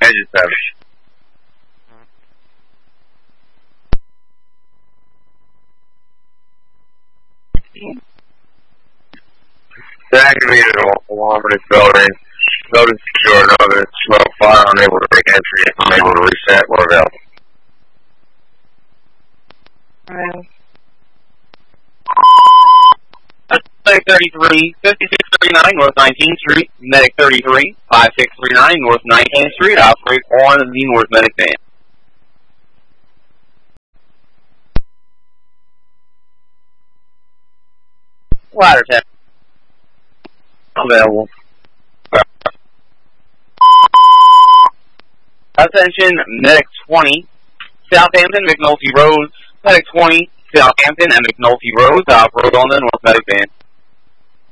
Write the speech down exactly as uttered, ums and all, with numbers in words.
Engine seven. The activated alarm is building. Building secure, another smoke fire, unable to break entry, unable to reset, or available. Alright. Medic thirty-three, fifty-six thirty-nine North nineteenth Street. Medic thirty-three, fifty-six thirty-nine North nineteenth Street. Operate on the North Medic van. Ladder ten. Available. Attention, Medic twenty, Southampton, McNulty Roads. Medic twenty, Southampton and McNulty Roads. Operate on the North Medic van.